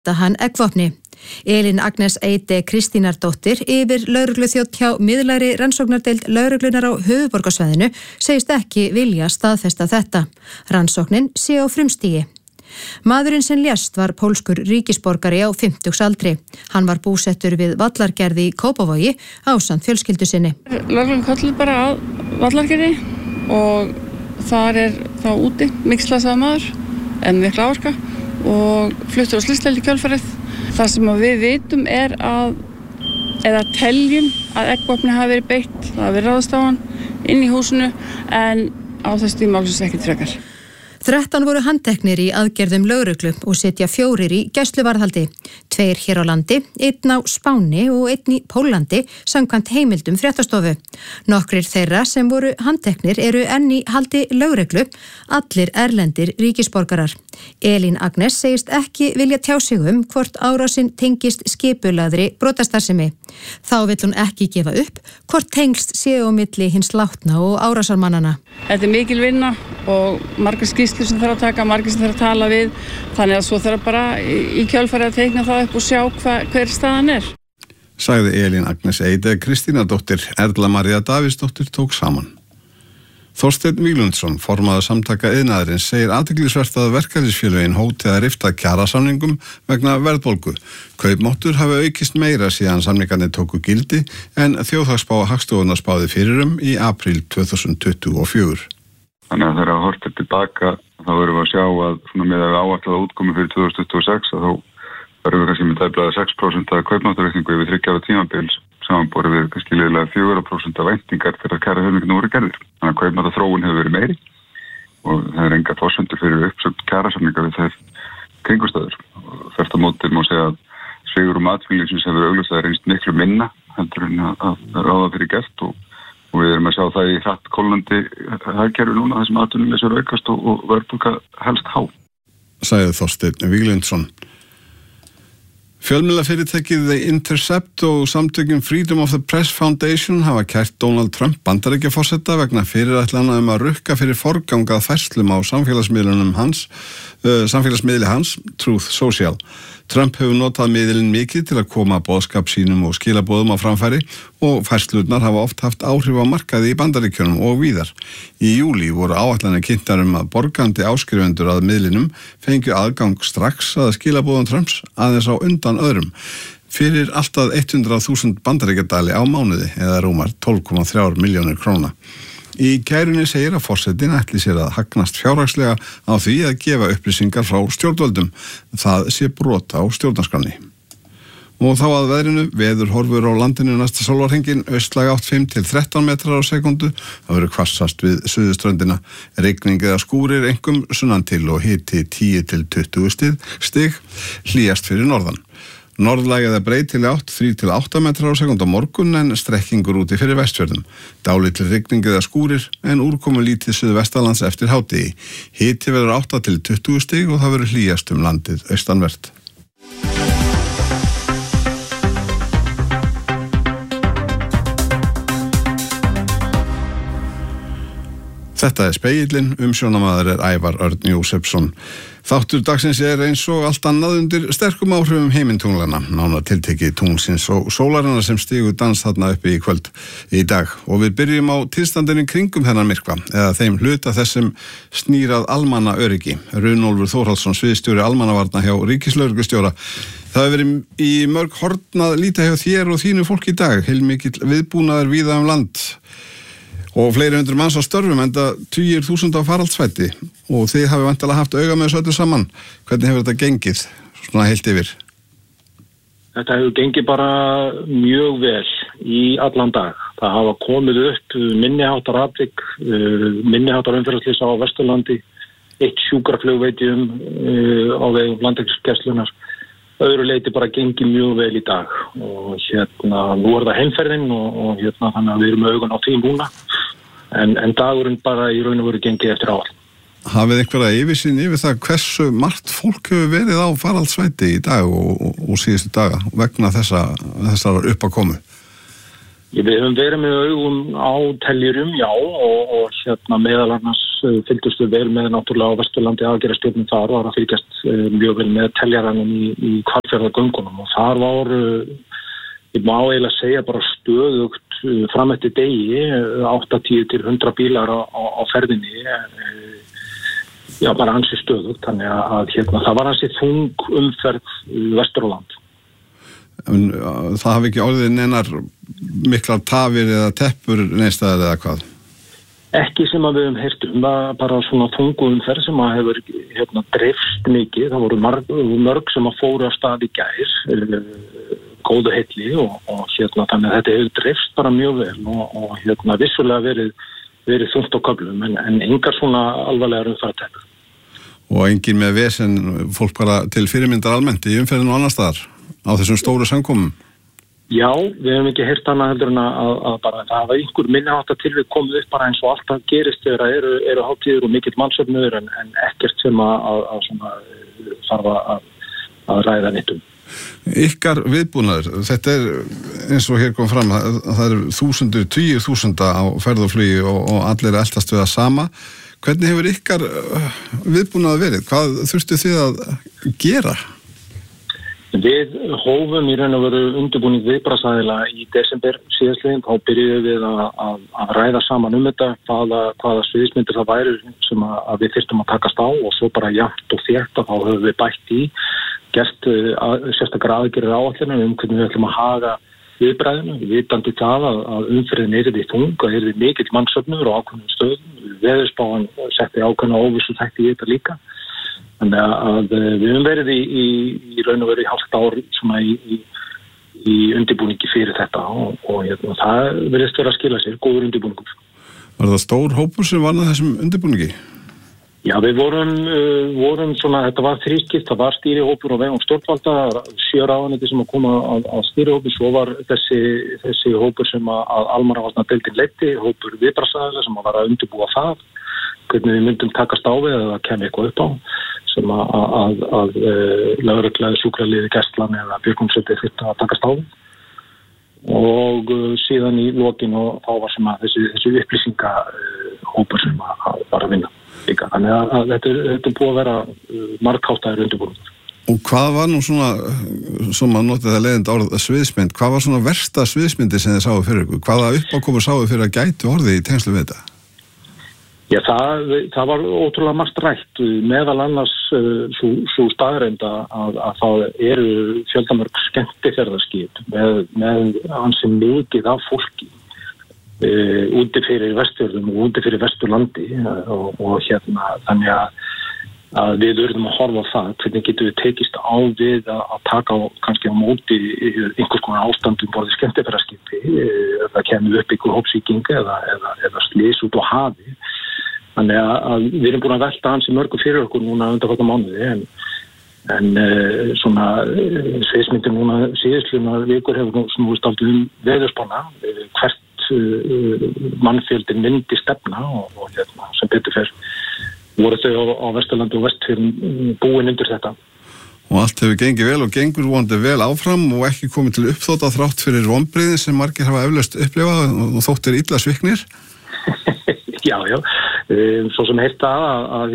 hann eggvopni. Elín Agnes Eide Kristínardóttir, yfir lögregluþjónn hjá miðlægri rannsóknardeild lögreglunar á höfuðborgarsvæðinu, segist ekki vilja staðfesta þetta. Rannsóknin sé á frumstigi. Maðurinn sem lést var pólskur ríkisborgari á 50-aldri. Hann var búsettur við Vallargerði í Kópavogi ásamt fjölskyldu sinni. Lögreglan kölluð bara að Vallargerði og þar þá úti mixlasaður maður en mikla áverka og fluttur á slysdeild í kjölfarið. Það sem við vitum eða teljum að eggvopni hafi verið beitt, það hafi verið ráðist á hann inn í húsinu en á þessu tíma málsins ekkert frekar. 13 voru handteknir í aðgerðum lögreglu og sitja 4 í gæsluvarðhaldi. 2 hér á landi, 1 á Spáni og 1 í Pólandi, samkvæmt heimildum fréttastofu. Nokkrir þeirra sem voru handteknir eru enn í haldi lögreglu, allir erlendir ríkisborgarar. Elín Agnes segist ekki vilja tjá sig hvort árásinn tengist skipulagðri brotastarfsemi. Þá vill hún ekki gefa upp hvort tengst séu á milli hins látna og árásarmannana. Þetta er mikil vinna og margar skýrslur sem þarf að taka, margar sem þarf að tala við, þannig að svo þarf bara í kjölfarið að teikna það upp og sjá hver staðan er. Sagði Elín Agnes Eide Kristínardóttir. Erla María Davíðsdóttir tók saman. Þorsteinn Víglundsson, formaður samtaka iðnaðarins, segir athyglisvert að verkalýðsfélögin hóti að rifta kjarasamningum vegna verðbólgu. Kaupmáttur hafi aukist meira síðan samningarnir tóku gildi en þjóðhagsspá Hagstofunnar spáði fyrir í apríl 2024. Þannig að þegar horft tilbaka þá verðum við að sjá að með áætlaða útkomu fyrir 2026 þá verðum við kannski með tæplega 6% af kaupmáttaraukningu yfir 3 ára tímabils samanborið við kannski liðlega 4% af væntingar þegar kjarasamningarnir voru gerðir. Þannig að kaupmáttaþróun hefur verið meiri og það er engar forsendur fyrir uppsögn kjarasamninga við þær kringumstæður. Þvert á móti má segja að svigrúm atvinnulífsins hefur augljóslega reynst miklu minna heldur en að ráða fyrir gert og við erum að sjá það í hratt kólnandi hagkerfi núna þar sem atvinnuleysi er aukast og verðbólga helst há. Sagði Þorsteinn Víglundsson. Fjölmiðlafyrirtækið The Intercept og samtökin Freedom of the Press Foundation hafa kært Donald Trump Bandaríkjaforseta vegna fyrirætlana að rukka fyrir forgangað færslum á samfélagsmiðli hans, Truth Social. Trump hefur notað miðilinn mikið til að koma boðskap sínum og skilaboðum á framfæri og færslurnar hafa oft haft áhrif á markaði í Bandaríkjunum og víðar. Í júlí voru áætlanir kynntar að borgandi áskrifendur að miðlinum fengju aðgang strax að skilaboðum Trumps aðeins á undan öðrum fyrir alltaf 100.000 bandaríkjadali á mánuði eða rúmar 12,3 milljónir króna. Í kærunni segir að forsetinn ætli sér að hagnast fjárhagslega á því að gefa upplýsingar frá stjórnvöldum. Það sé brot á stjórnarskránni. Og þá að veðrinu, veðurhorfur á landinu næsta sólarhringinn, austlæg átt 5 til 13 metrar á sekundu. Það verður hvassast við suðurströndina. Rigning eða skúrir einkum sunnan til og hiti 10 til 20 stig, hlýjast fyrir norðan. Norðlæg eða breytileg átt 3 til 8 metrar á sekúndu á morgun en strekkingur úti fyrir vestfjörðum. Dálítil rigning eða skúrir en úrkomu lítið suðvestanlands eftir hádegi. Hiti verður 8 til 20 stig og það verður hlýjast landið austanvert. Þetta er Spegillinn, umsjónamaður er Ævar Örn Jósefsson. Þáttur dagsins er eins og allt annað undir sterkum áhrifum heimintunglana, nánar tiltekið tunglsins og sólarinnar sem stigu dans þarna uppi í kvöld í dag. Og við byrjum á tilstandinu kringum þennan myrkva, eða þeim hluta þessum snýrað almanna öryggi. Runólfur Þórhallsson, sviðsstjóri almannavarna hjá ríkislögreglustjóra. Það hefur verið í mörg horn að líta hjá þér og þínu fólk í dag, heilmikill viðbúnaður víða land. Og fleiri hundruð manns á störfum enda 10.000 á faraldsfæti og þið hafi væntanlega haft auga með þessu öllu saman. Hvernig hefur þetta gengið svona heilt yfir? Þetta hefur gengið bara mjög vel í allan dag. Það hafa komið upp minniháttar atvik, minniháttar umferðarslys á Vesturlandi, 1 sjúkraflug veit ég á vegum Landhelgisgæslunnar. Öðru leiti bara gengið mjög vel í dag og nú er það heimferðin og þannig að við erum með augun á því núna en dagurinn bara í raun og veru gengið eftir áall. Hafið einhverja yfirsýn yfir það hversu margt fólk hefur verið á faraldsvæti í dag og síðustu daga vegna þessar uppakomu? Við höfum verið með augum á teljurum, já, og meðal annars fylgdustu vel með náttúrulega á Vesturlandi aðgerðastjórnum þar var að fylgjast mjög vel með teljaranum í Hvalfjarðargöngunum og þar var, ég má eiginlega segja bara stöðugt fram eftir degi, 80 til 100 bílar á ferðinni, já, bara ansi stöðugt, þannig að það var ansi þung umferð Vesturland. En það hafi ekki orðið neinar miklar tafir eða teppur neinstæðar eða hvað? Ekki sem að við höfum heyrt bara svona þungu umferð sem að hefur dreifst mikið. Það voru mörg sem að fóru af stað í gær, góðu heilli og þannig að þetta hefur dreifst bara mjög vel og vissulega verið þungt á köflum en engar svona alvarlegar umferðteppur. Og engin með vesen fólk bara til fyrirmyndar almennt í umferðinu og annar staðar á þessum stóru samkomum? Já, við hefum ekki heyrt annað heldur en að bara það hafa einhver minniháttartilvik komið upp bara eins og alltaf gerist þegar eru hátíður og mikill mannsöfnuður en ekkert sem að svona þarf að ræða neitt um. Ykkar viðbúnaður, þetta eins og hér kom fram, það eru þúsundur, 10.000 á ferð og flugi og allir eltast við það sama. Hvernig hefur ykkar viðbúnaður verið? Hvað þurftu þið að gera? Við hófum í raun og veru undirbúning viðbragðsaðila í desember síðastliðin, þá byrjuðum við að ræða saman þetta, hvaða sviðismyndir það væri sem að við þyrftum að takast á og svo bara jafnt og þétt að þá höfum við bætt í, gert sérstaklega aðgerðir áætlanir hvernig við ætlum að haga viðbragðinu, vitandi það að umferðin yrði þung, að yrði mikill mannsöfnuður á ákveðnum stöðum, veðurspáin setti ákveðna óvissu þætti í þetta líka. Þannig að við höfum verið í raun og veru í hálft ár svona í undirbúningi fyrir þetta og það verðist vera að skila sér, góður undirbúningur. Var það stór hópur sem vann að þessum undirbúningi? Já, við vorum svona, þetta var þrískipt, það var stýrihópur á vegum stjórnvalda, 7 ráðuneyti sem að koma að stýrihópur, svo var þessi hópur sem að almannavarnadeildin leiddi, hópur viðbragðsaðila sem að var að undirbúa það, hvernig við myndum takast á við eða kemur eitthvað upp á, sem að lögregla, sjúkraliði, gæslan eða björgunarsveitir þyrftu að takast á við. Og síðan í lokin og þá var sem að þessi upplýsingahópur sem að var að vinna líka. Þannig að þetta er búið að vera margháttaður undirbúningur. Og hvað var nú svona, sem að notið það leiðindi orð sviðsmynd, hvað var svona versta sviðsmyndi sem þið sáu fyrir ykkur? Hvaða uppákomur sáu fyrir að gætu orði í tengslu við þetta? Já, það var ótrúlega margt rætt, meðal annars svo staðreind að það eru fjöldamörg skemmtiferðarskip með ansi mikið af fólki úti fyrir Vestfjörðum og úti fyrir Vesturlandi og þannig að við urðum að horfa á það, hvernig getum við tekist á við að taka kannski á móti einhvers konar ástandum borðið skemmtiferðarskipi, það kemur upp einhver hópsýking eða slys út á hafi. Þannig að við erum búin að velta hansi mörgu fyrir okkur núna undanfarna mánuði en svona sviðsmyndir núna síðustluna vikur hefur snúist aldrei veðurspána hvert mannfjöldin myndi stefna og sem betur fer voru þau á Vesturlandi og Vestfjörðum búin undir þetta. Og allt hefur gengið vel og gengur vonandi vel áfram og ekki komið til uppþóta þrátt fyrir vonbrigði sem margir hafa eflaust upplifað og þóttir illa sviknir. Já, svo sem heilt að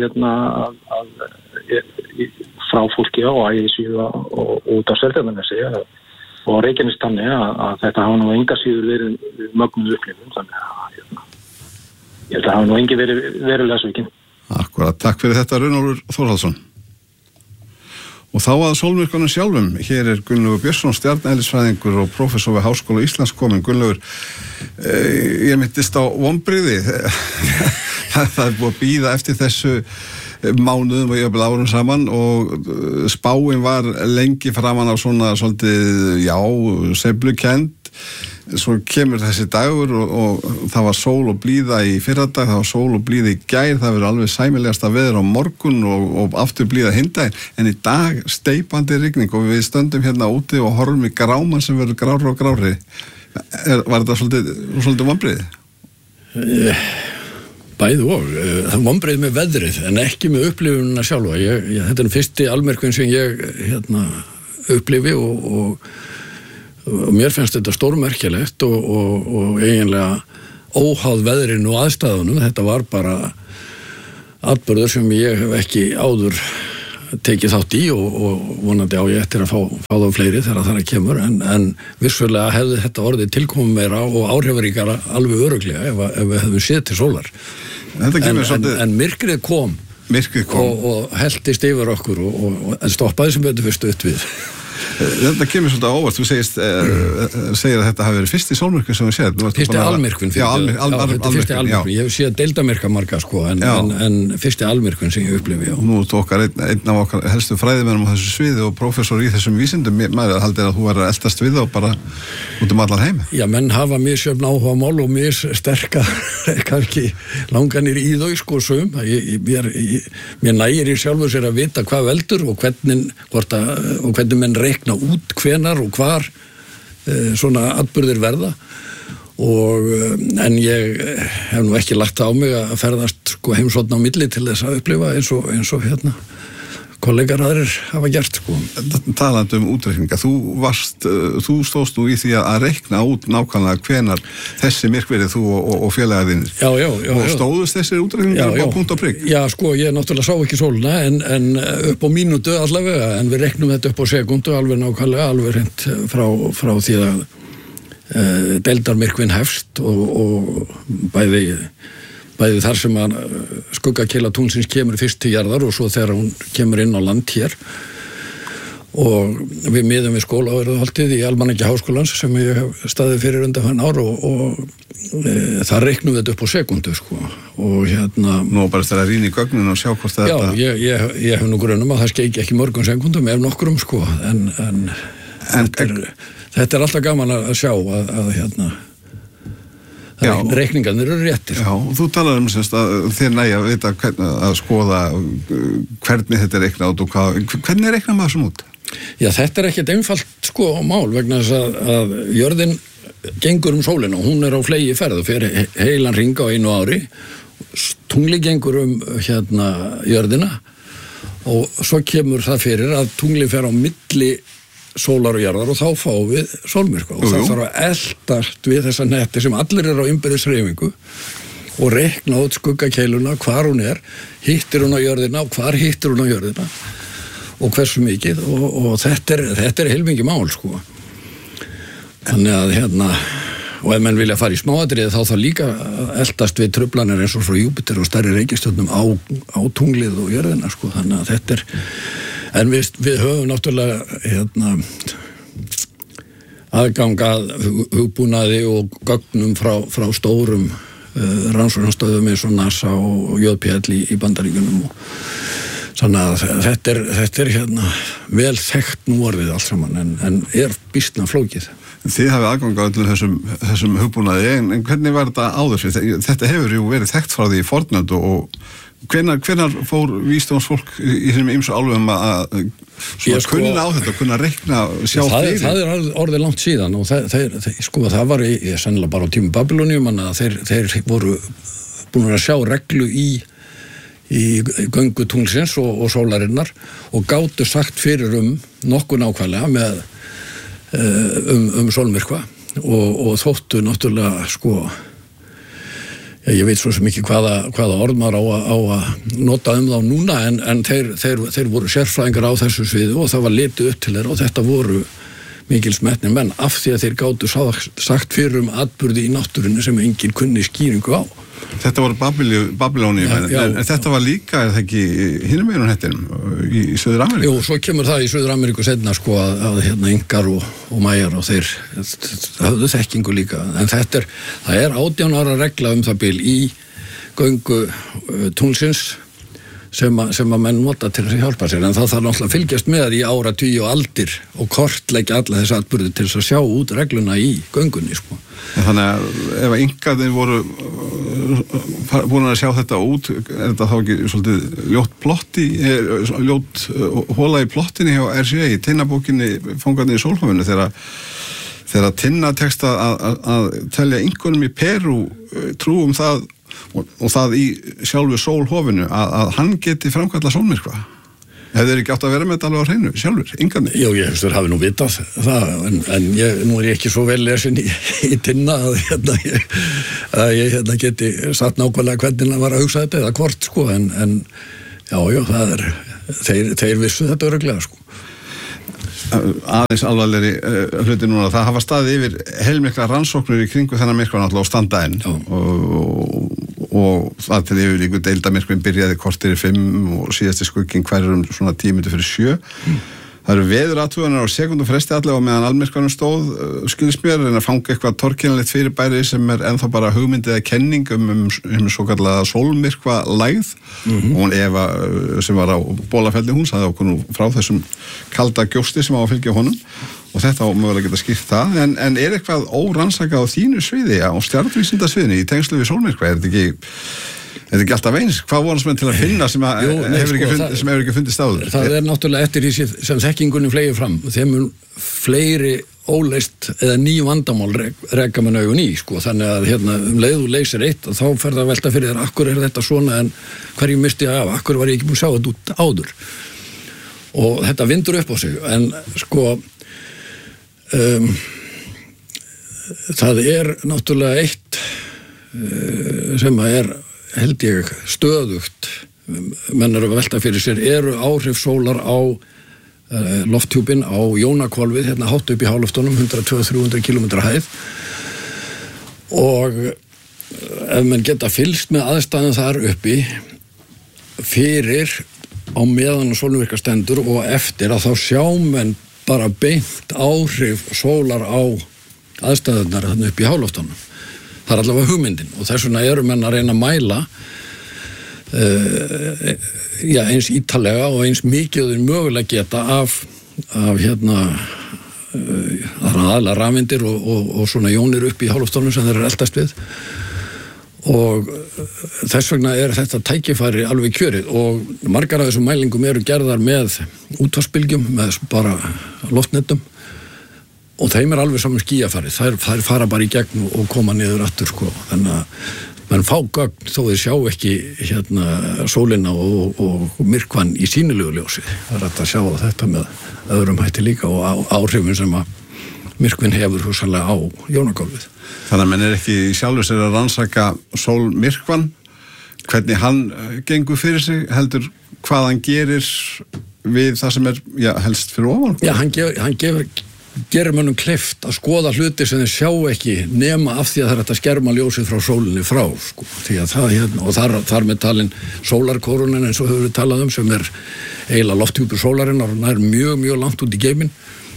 frá fólki á ægisíðu og út af Seltjarnarnesi og Reykjanesi þannig að þetta hafa nú enga síður verið mögnuð upplifun, þannig að ég held að hafa nú engi verið verulega svikin. Akkurat, takk fyrir þetta Runólfur Þórhallsson. Og þá að sólmyrkvanum sjálfum, hér er Gunnlaugur Björnsson, stjarneðlisfræðingur og prófessor við Háskóla Íslands komin. Gunnlaugur, ég minnist á vonbrigði. Það er búið að bíða eftir þessu mánuðum og jafnvel árum saman og spáin var lengi framan á svona svolítið, sveiflukend. Svo kemur þessi dagur og það var sól og blíða í fyrradag, það var sól og blíða í gær, það verður alveg sæmilegasta veður á morgun og aftur blíða hindaginn, en í dag steypandi rigning og við stöndum hérna úti og horfum í gráman sem verður grárri og grárri. Var þetta svolítið vonbrigði? Bæði og. Það vonbrigði með veðrið en ekki með upplifunina sjálfa. Þetta er fyrsti almyrkvinn sem ég upplifi og og mér finnst þetta stórmerkilegt og eiginlega óháð veðrinu og aðstæðunum. Þetta var bara atburður sem ég hef ekki áður tekið þátt í og vonandi á ég eftir að fá þá fleiri þegar það kemur en vissulega hefði þetta orðið tilkomið meira og áhrifaríkara alveg örugglega ef við hefðum séð til sólar en myrkrið kom og helltist yfir okkur en stoppaði sem betur fyrst upp við. Þetta kemur svolítið á óvart, þú segir að þetta hafi verið fyrsti sólmyrkvinn sem við séð. Fyrsti almyrkvinn. Þetta fyrsti almyrkvinn. Ég hef séð deildamirka marga en fyrsti almyrkvinn sem ég upplifi. Nú einn af okkar helstu fræðimennum á þessu sviði og prófessor í þessum vísindum, maður haldir að þú er að eltast við og bara út allan heim. Já, menn hafa misjöfn áhuga mál og sterka kannski langanir í þau sko sum. Mér nægir í sjálfur sér að vita hvað veldur og hvernig menn reikna út hvenar og hvar svona atburðir verða en ég hef nú ekki lagt á mig að ferðast sko heimsókn á milli til þess að upplifa eins og kollegar aðrir hafa gert sko. Talandi útreikninga, þú stóðst nú í því að reikna út nákvæmlega hvenar þessi myrkverið þú og félagar þínir. Já. Og stóðust þessir útreikningar á punkt og prikk? Já, sko, ég náttúrulega sá ekki sólina en upp á mínútu allavega, en við reiknum þetta upp á sekundu alveg nákvæmlega, alveg hreint frá því að deildarmyrkvinn hefst og bæði þar sem að skuggakeila tunglsins kemur fyrst til jarðar og svo þegar hún kemur inn á land hér og við miðum við skólaverðuhaldið í Almanaki Háskólans sem ég hef staðið fyrir undanfarn ár og það reiknum við þetta upp á sekundu sko og Nú bara þegar að rýna í gögnin og sjá hvort þetta... Já, ég hef nú grunum að það skeiki ekki mörgum sekundum ef nokkrum sko en þetta er alltaf gaman að sjá að reikningarnir eru réttir. Já, og þú talar að þér nægja að vita að skoða hvernig þetta er reiknað út og hvernig reiknar maður svona út? Já, þetta er ekkert einfalt sko mál vegna þess að jörðin gengur sólina og hún er á flegi ferð og fer heilan hring á einu ári. Tungli gengur jörðina og svo kemur það fyrir að tungli fer á milli sólar og jarðar og þá fáum við sólmyrkva og það þarf að eltast við þessa netti sem allir eru á innbyrðis hreyfingu og reikna út skuggakeiluna hvar hún hittir hún á jörðina og hvar hittir hún á jörðina og hversu mikið og þetta er heilmikið mál sko þannig að og ef menn vilja fara í smáatriði þá það líka eltast við truflanir eins og frá Júpíter og stærri reikistjörnum á tunglið og jörðina sko þannig að þetta en við höfum náttúrulega aðgang að hugbúnaði og gögnum frá stórum rannsóknarstöðum eins og NASA og JPL í Bandaríkjunum og þannig að þetta er vel þekkt nú orðið allt saman en er býsna flókið. Þið hafið aðgang á öllum þessum hugbúnaði en hvernig var þetta áður fyrir? Þetta hefur jú verið þekkt frá því í fornöld og hvenær fór vísdómsfólk í þessum ýmsu álfum að kunna á þetta, kunna reikna sjá fyrir? Það er orðið langt síðan og það var sennilega bara á tímum Babylonium að þeir voru búin að sjá reglu í göngu tunglsins og sólarinnar og gátu sagt fyrir nokkuð nákvæmlega með sólmyrkva og þóttu náttúrulega sko ég veit svo sem ekki hvaða orð maður á að nota þá núna en þeir voru sérfræðingar á þessu sviðu og það var litið upp til þeirra og þetta voru mikils metnir menn af því að þeir gátu sagt fyrir atburði í náttúrunni sem enginn kunni skýringu á. Þetta voru Babylonium en þetta var líka, er það ekki hinum meginn hettinum í Suður-Ameríku? Jú, svo kemur það í Suður-Ameríku seinna sko að Ingar og Mæjar og þeir höfðu þekkingu líka en það er 18 ára regla það bil í göngu tunglsins sem að menn nota til að hjálpa sér en það þarf náttúrulega að fylgjast með í áratugi og aldir og kortleggja alla þess atburði til þess að sjá út regluna í göngunni sko. Þannig að ef Ingarnir voru búin að sjá þetta út er þetta þá ekki svolítið ljót hóla í plottinni hjá RCA í Tinnabókinni Fangarnir í sólhofinu þegar Tinna tekst að telja Ingunum í Perú trú það og það í sjálfu sólhofinu að hann geti framkallað sólmyrkva Hefðu þeir ekki átt að vera með þetta alveg á hreinu sjálfur, yngarnir? Jú, ég hefst þér hafi nú vitað það, en nú ég ekki svo vel lesin í tinna að ég geti satt nákvæmlega hvernig það var að hugsa þetta eða hvort, sko, en já, það þeir vissu þetta örugglega, sko. Aðeins alvarlegri hluti núna, það hafa staðið yfir heilmikla rannsóknir í kringu þennan myrkva náttúrulega á standa enn og það til yfirlíku deildamirkvinn byrjaði kortir í 5 og síðasti skugginn hverjum svona 7:50. Það eru veðurathuganir á sekundum fresti allavega meðan almyrkvanum stóð, skilst mér, en að fanga eitthvað torkennilegt fyrirbæri sem ennþá bara hugmynd eða kenning svo kallaða sólmyrkva lægð og hún Eva sem var á Bólafelli, hún sagði okkur nú frá þessum kalda gjósti sem á að fylgja honum og þetta á mögulega geta skýrt það, en eitthvað órannsakað á þínu sviði, á stjarnvísindasviðinu í tengslu við sólmyrkva, er þetta ekki alltaf eins? Hvað voru sem til að finna sem hefur ekki fundist áður? Það náttúrulega eftir því sem þekkingunni fleigi fram, þeim mun fleiri óleist eða ný vandamál reka mann augun í, sko, þannig að leið þú leysir eitt og þá fer það að velta fyrir þér, akkur er þetta svona en hverju misti ég af, akkur var ég ekki búin að sjá þetta út áður og þetta vindur upp á sig, en sko það er náttúrulega eitt sem er held ég stöðugt menn eru að velta fyrir sér, eru áhrif sólar á lofthjúpin á Jónahvolfið, hátt upp í háloftunum 100-300 km hæð og ef menn geta fylgst með aðstæðum þar uppi fyrir á meðan sólvirka stendur og eftir að þá sjá menn bara beint áhrif sólar á aðstæðunar þarna upp í háloftunum. Það er allavega hugmyndin og þess vegna eru menn að reyna að mæla eins ítalega og eins mikið mögulega geta af aðalega rafeindir og svona jónir upp í háloftunum sem þeir eru eldast við og þess vegna er þetta tækifæri alveg kjörið og margar af þessum mælingum eru gerðar með útvarpsbylgjum, með bara loftnetum og þeim er alveg saman skýjafari, þær fara bara í gegn og koma niður aftur, sko, þannig að menn fá gögn þó þeir sjá ekki sólina og myrkvann í sýnilegu ljósi. Það er hægt að sjá þetta með öðrum hætti líka og áhrifin sem að myrkvinn hefur hugsanlega á Jónahvolfið. Þannig að menn er ekki sjálfur sér að rannsaka sólmyrkvann, hvernig hann gengur fyrir sig, heldur hvað hann gerir við það sem er helst fyrir ofan? Já, hann gerir mönnum kleift að skoða hluti sem þeir sjá ekki nema af því að það er að skerma ljósið frá sólinni frá, sko, því að það og þar með talin sólarkórunin eins og höfum við talað sem er eiginlega lofthjúpur sólarinnar og nær mjög, mjög langt út í geiminn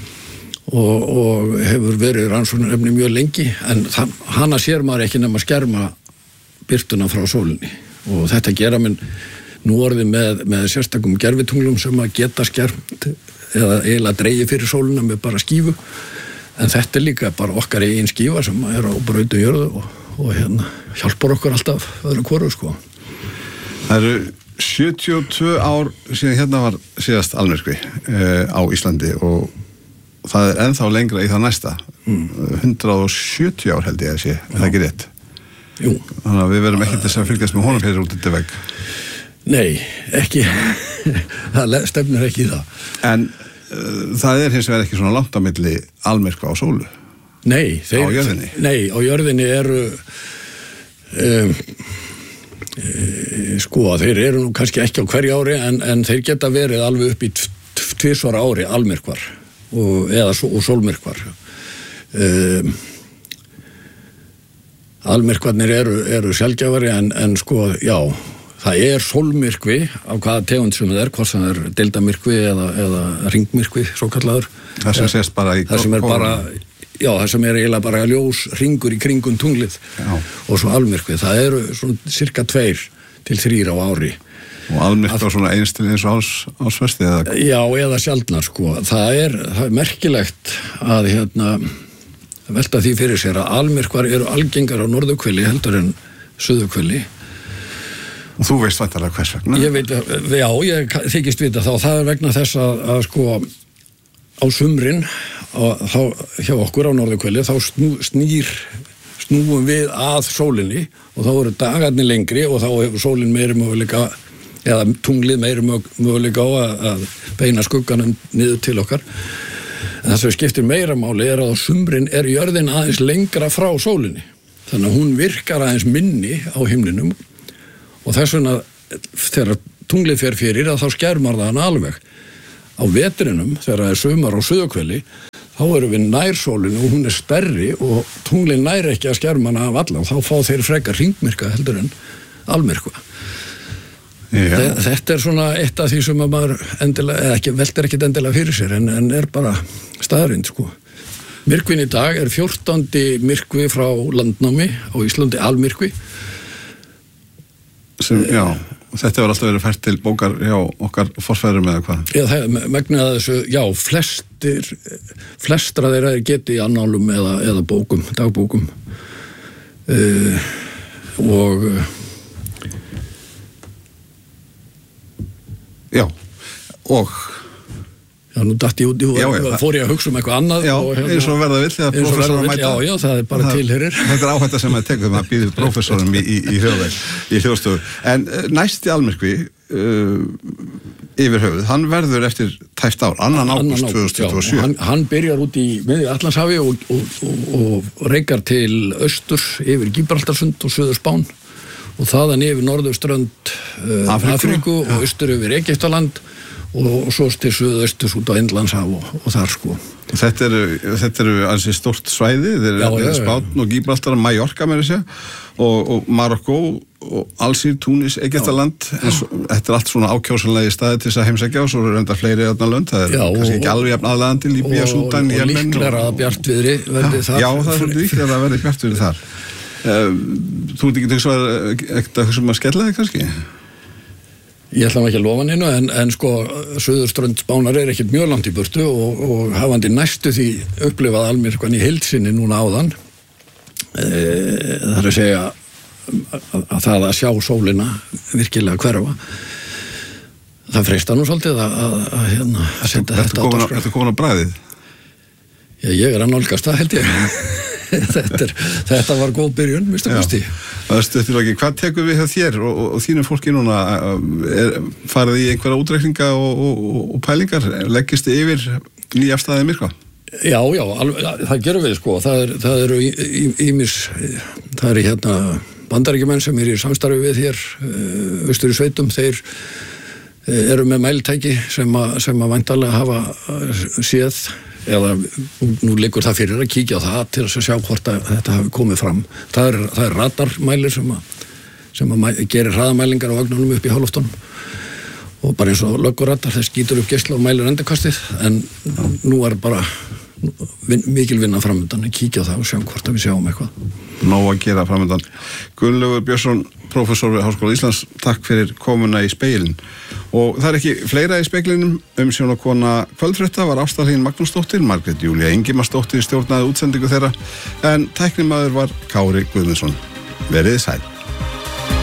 og hefur verið rannsóknarefni mjög lengi en hana sér maður ekki nema skerma birtuna frá sólinni og þetta gera menn nú orðið með sérstakum gervitunglum sem að geta skermt eða eiginlega dreigi fyrir sólina með bara skífu en þetta er líka bara okkar eigin skífa sem er á brautu jörðu og hjálpar okkur alltaf öðru hvoru, sko. Það eru 72 ár síðan var síðast almyrkvi á Íslandi og það er ennþá lengra í það næsta 170 ár held ég að sé, er það ekki rétt? Jú. Þannig að við verum ekki þess að fylgjast með honum fyrir út í vegg. Nei, ekki það stefnir ekki í það. En það er hins vegar ekki svona langt á milli almyrkva á sólu? Nei, á jörðinni? Nei, á jörðinni eru sko, þeir eru nú kannski ekki á hverju ári en þeir geta verið alveg upp í 2 ári almyrkvar eða sólmyrkvar. Almyrkvarnir eru sjaldgæfari en sko, já, það er sólmyrkvi af hvaða tegund sem það er, hvort sem það er deildamirkvi eða ringmyrkvi, svo kallaður. Það sem sést bara í það sem er bara, já, það sem er eiginlega bara ljós hringur í kringum tunglið og svo almyrkvi. Það eru svona cirka 2 til 3 á ári. Og almyrkvi á svona eins til eins og ásvesti eða? Já, eða sjaldnar, sko. Það er merkilegt að velta því fyrir sér að almyrkvar eru algengar á norðurhveli heldur en suðurhveli. Og þú veist væntanlega hvers vegna? Ég veit, já, ég þykist vita þá. Það er vegna þess að sko á sumrin hjá okkur á norðurhveli þá snúum við að sólinni og þá eru dagarnir lengri og þá hefur sólin meiri möguleika eða tunglið meiri möguleika á að beina skugganum niður til okkar. En það sem skiptir meira máli að á sumrin jörðin aðeins lengra frá sólinni. Þannig að hún virkar aðeins minni á himninum og þess vegna þegar tunglið fer fyrir þá skermar það hann alveg. Á vetrinum, þegar það sumar á suðurhveli, þá erum við nær sólinu og hún stærri og tunglið nær ekki að skerma hana af alla og þá fá þeir frekar hringmyrkva heldur en almyrkva. Þetta svona eitt af því sem að maður veltir ekkit endilega fyrir sér en bara staðrind, sko. Myrkvinn í dag 14. myrkvi frá landnámi á Íslandi, almyrkvi. Já, og þetta var alltaf verið fært til bókar hjá okkar forsfæðurum eða hvað? Já, megnið að þessu, já, flestra þeirra getið í annálum eða bókum, dagbókum. Já, og Já, nú datt ég út fór ég að hugsa eitthvað annað. Já, eins og verða vill þegar prófessorar mæta. Já, það bara tilheyrir. Þetta áhætta sem að tekur að býða prófessorum í hljóðstofu. En næsti almyrkvi yfir höfuð, hann verður eftir tæpt ár, 2. ágúst 2027. Hann byrjar út í miðju Atlantshafi og reikar til austurs yfir Gíbraltarsund og suður Spán og þaðan yfir norðurströnd Afríku og austur yfir Egyptaland og svo til suðausturs út á Indlandshaf og þar, sko. Þetta eru ansi stórt svæði, þeir eru Spán og Gíbraltar, Mallorca með þessi og Marokko og Alsír, Túnis, Egyptaland. Þetta allt svona ákjósanlegi staði til þess að heimsækja og svo eru enda fleiri lönd. Það kannski ekki alveg jafn aðlaðandi, Líbía, Súdan, Jemen. Og líklega að bjartviðri verði þar. Já, það er líklega að verði bjartviðri þar. Þú ert ekki að hugsa að skella þig kannski? Ég ætla ekki að lofa neinu, en sko suðurströnd Spánar ekkert mjög langt í burtu og hafandi næstu því upplifað almyrkvan í heild sinni núna áðan. Það að segja að það að sjá sólina virkilega hverfa. Það freistar nú svolítið að senda þetta á dagskrá. Ertu komin á bragðið? Já, ég að nálgast það, held ég. Þetta var góð byrjun, Mr. Gusti. Hvað tekur við hjá þér og þínum fólki núna? Farið í einhverja útreikninga og pælingar? Leggist þið yfir nýjafstæði myrkva? Já, það gerum við, sko. Það eru ýmis, það eru hérna bandaríkjumenn sem í samstarfi við hér austur í sveitum. Þeir eru með mælitæki sem að væntanlega hafa séð eða nú liggur það fyrir að kíkja á það til að sjá hvort að þetta hafi komið fram. Það er radarmælir sem að gerir hraðamælingar á vagnunum upp í háloftunum og bara eins og lögguradar þess skýtur upp geisla og mælir endurkastið en nú bara mikil vinna framöndan að kíkja á það og sjá hvort að við sjáum eitthvað. Nóg að gera framöndan. Gunnlaugur Björnsson, prófessor við Háskóla Íslands, takk fyrir komuna í speilin. Og það ekki fleira í speglinum. Umsjónarkona kvöldfrétta var Ásta Hlín Magnúsdóttir, Margrét Júlía Ingimarsdóttir stjórnaði útsendingu þeirra, en tæknimaður var Kári Guðmundsson. Verið sæl.